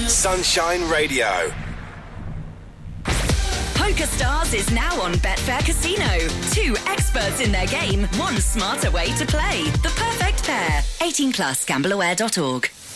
Sunshine Radio. PokerStars is now on Betfair Casino. 2 experts in their game, 1 smarter way to play. The perfect pair. 18+, gambleaware.org.